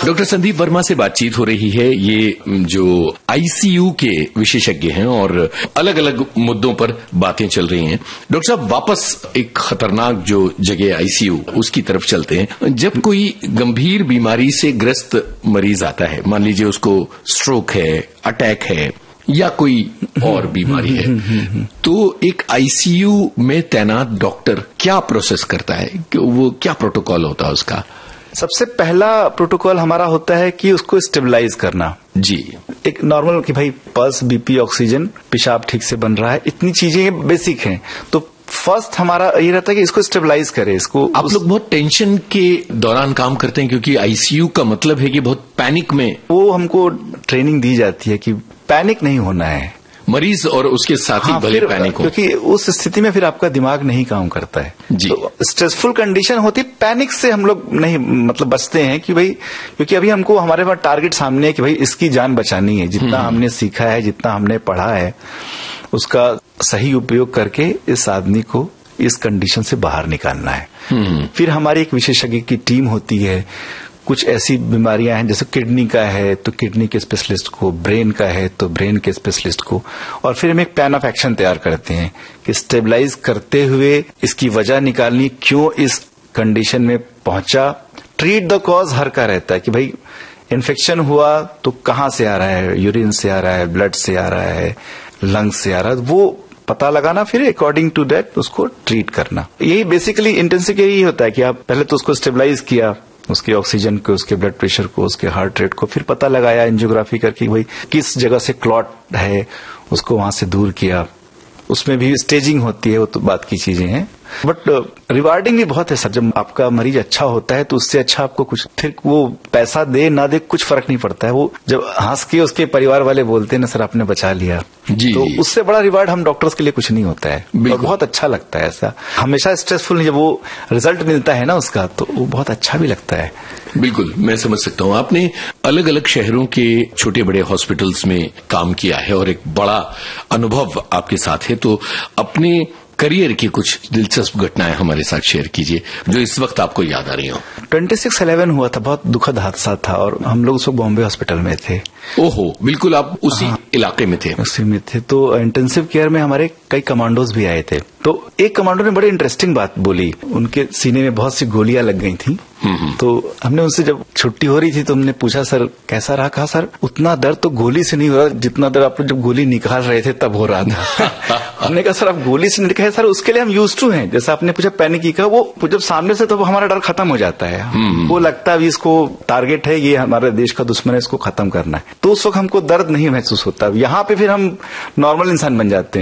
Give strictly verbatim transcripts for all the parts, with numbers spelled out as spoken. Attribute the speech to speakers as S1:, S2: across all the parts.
S1: Doctor Sandeep Verma से बातचीत हो रही है। ये जो आईसीयू के विशेषज्ञ हैं और अलग अलग मुद्दों पर बातें चल रही हैं। डॉक्टर साहब, वापस एक खतरनाक जो जगह आईसीयू उसकी तरफ चलते हैं। जब कोई गंभीर बीमारी से ग्रस्त मरीज आता है, मान लीजिए उसको स्ट्रोक है, अटैक है या कोई और बीमारी है, तो एक आईसीयू में तैनात डॉक्टर क्या प्रोसेस करता है, वो क्या प्रोटोकॉल होता है उसका?
S2: सबसे पहला प्रोटोकॉल हमारा होता है कि उसको स्टेबलाइज करना। जी, एक नॉर्मल कि भाई पल्स, बीपी, ऑक्सीजन, पेशाब ठीक से बन रहा है, इतनी चीजें बेसिक हैं। तो फर्स्ट हमारा ये रहता है कि इसको स्टेबलाइज करें। इसको
S1: आप लोग बहुत टेंशन के दौरान काम करते हैं, क्योंकि आईसीयू का मतलब है कि बहुत पैनिक में।
S2: वो हमको ट्रेनिंग दी जाती है कि पैनिक नहीं होना है,
S1: मरीज और उसके साथी हाँ, भले पैनिक हो,
S2: क्योंकि उस स्थिति में फिर आपका दिमाग नहीं काम करता है।
S1: जी।
S2: तो स्ट्रेसफुल कंडीशन होती, पैनिक से हम लोग नहीं मतलब बचते हैं कि भाई, क्योंकि अभी हमको हमारे पास टारगेट सामने है कि भाई इसकी जान बचानी है। जितना हमने सीखा है, जितना हमने पढ़ा है, उसका सही उपयोग करके इस आदमी को इस कंडीशन से बाहर निकालना है। फिर हमारी एक विशेषज्ञ की टीम होती है। कुछ ऐसी बीमारियां हैं जैसे किडनी का है तो किडनी के स्पेशलिस्ट को, ब्रेन का है तो ब्रेन के स्पेशलिस्ट को, और फिर हम एक प्लान ऑफ एक्शन तैयार करते हैं कि स्टेबलाइज करते हुए इसकी वजह निकालनी, क्यों इस कंडीशन में पहुंचा। ट्रीट द कॉज हर का रहता है कि भाई इन्फेक्शन हुआ तो कहां से आ रहा है, यूरिन से आ रहा है, ब्लड से आ रहा है, लंग्स से आ रहा है, वो पता लगाना, फिर अकॉर्डिंग टू दैट उसको ट्रीट करना। यही बेसिकली इंटेंसिव केयर यही होता है कि आप पहले तो उसको स्टेबलाइज किया, उसके ऑक्सीजन को, उसके ब्लड प्रेशर को, उसके हार्ट रेट को, फिर पता लगाया एंजियोग्राफी करके भाई किस जगह से क्लॉट है, उसको वहां से दूर किया। उसमें भी स्टेजिंग होती है, वो तो बात की चीजें हैं, बट रिवार्डिंग भी बहुत है सर। जब आपका मरीज अच्छा होता है तो उससे अच्छा आपको कुछ, फिर वो पैसा दे ना दे कुछ फर्क नहीं पड़ता है। वो जब हंस के उसके परिवार वाले बोलते हैं ना, सर आपने बचा लिया,
S1: जी,
S2: तो उससे बड़ा रिवार्ड हम डॉक्टर्स के लिए कुछ नहीं होता है। और बहुत अच्छा लगता है ऐसा। हमेशा स्ट्रेसफुल नहीं, जब वो रिजल्ट मिलता है ना उसका, तो वो बहुत अच्छा भी लगता है।
S1: बिल्कुल, मैं समझ सकता हूँ। आपने अलग अलग शहरों के छोटे बड़े हॉस्पिटल्स में काम किया है और एक बड़ा अनुभव आपके साथ है, तो अपने करियर की कुछ दिलचस्प घटनाएं हमारे साथ शेयर कीजिए जो इस वक्त आपको याद आ रही हो।
S2: छब्बीस इलेवन हुआ था, बहुत दुखद हादसा था, और हम लोग उस वक्त बॉम्बे हॉस्पिटल में थे।
S1: ओहो, बिल्कुल, आप उसी हाँ, इलाके में थे?
S2: उसी में थे। तो इंटेंसिव केयर में हमारे कई कमांडोज भी आए थे। तो एक कमांडो ने बड़ी इंटरेस्टिंग बात बोली। उनके सीने में बहुत सी गोलियां लग गई थी। तो हमने उनसे जब छुट्टी हो रही थी तो हमने पूछा, सर कैसा रहा? कहा, सर उतना दर्द तो गोली से नहीं हो रहा जितना दर्द आप जब गोली निकाल रहे थे तब हो रहा था। हमने कहा, सर आप गोली से नहीं, कहा सर उसके लिए हम यूज टू हैं। जैसा आपने पूछा पैनिक की, कहा वो जब सामने से तो हमारा डर खत्म हो जाता है। वो लगता है इसको टारगेट है, ये हमारे देश का दुश्मन है, इसको खत्म करना है, तो उस वक्त हमको दर्द नहीं महसूस होता। यहाँ पे फिर हम नॉर्मल इंसान बन जाते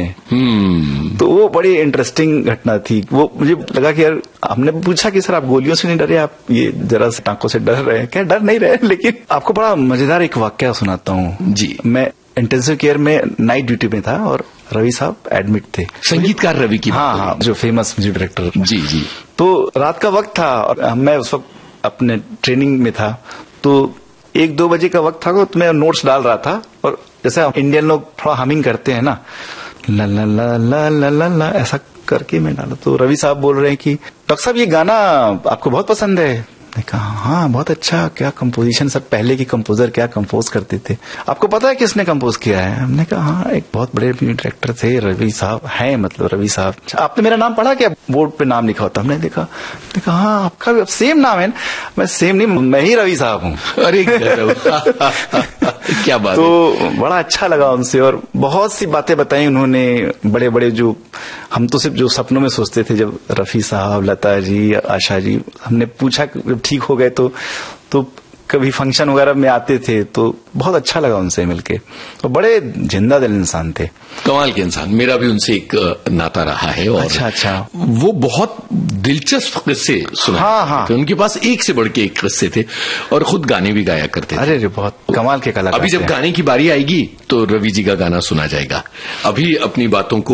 S2: हैं। तो वो बड़ी इंटरेस्टिंग घटना थी। वो मुझे लगा कि यार, हमने पूछा कि सर आप गोलियों से नहीं डरे, आप ये जरा से टांकों से डर रहे हैं क्या? डर नहीं रहे, लेकिन आपको बड़ा मजेदार एक वाकया सुनाता हूँ जी। मैं इंटेंसिव केयर में नाइट ड्यूटी में था और रवि साहब एडमिट थे।
S1: संगीतकार रवि की?
S2: हाँ हाँ, जो फेमस म्यूजिक डायरेक्टर।
S1: जी जी।
S2: तो रात का वक्त था और मैं उस वक्त अपने ट्रेनिंग में था। तो एक दो बजे का वक्त था, तो मैं नोट्स डाल रहा था, और जैसे इंडियन लोग थोड़ा हमिंग करते हैं ना, ला ला ला ला ला ला ला, ऐसा करके मैं डाला। तो रवि साहब बोल रहे हैं कि डॉक्टर साहब ये गाना आपको बहुत पसंद है। मैंने कहा हाँ बहुत अच्छा, क्या कंपोजिशन, सब पहले की कंपोजर क्या कंपोज करते थे, आपको पता है किसने कंपोज किया है? हमने कहा हाँ, एक बहुत बड़े डायरेक्टर थे रवि साहब हैं, मतलब रवि साहब। आपने मेरा नाम पढ़ा क्या? बोर्ड पे नाम लिखा होता। हमने देखा, देखा हाँ आपका भी सेम नाम है। मैं सेम नहीं, मैं ही रवि साहब हूँ।
S1: अरे क्या बात।
S2: तो बड़ा अच्छा लगा उनसे, और बहुत सी बातें बताई उन्होंने, बड़े बड़े जो हम तो सिर्फ जो सपनों में सोचते थे, जब रफी साहब, लता जी, आशा जी, हमने पूछा ठीक हो गए तो तो कभी फंक्शन वगैरह में आते थे, तो बहुत अच्छा लगा उनसे मिलके। तो बड़े जिंदा दिल इंसान थे,
S1: कमाल के इंसान। मेरा भी उनसे एक नाता रहा है। और
S2: अच्छा अच्छा,
S1: वो बहुत दिलचस्प किस्से सुना।
S2: हाँ हाँ,
S1: तो उनके पास एक से बढ़ के एक किस्से थे, और खुद गाने भी गाया करते थे।
S2: अरे रे, बहुत कमाल के कलाकार।
S1: अभी जब गाने की बारी आएगी तो रवि जी का गाना सुना जाएगा। अभी अपनी बातों को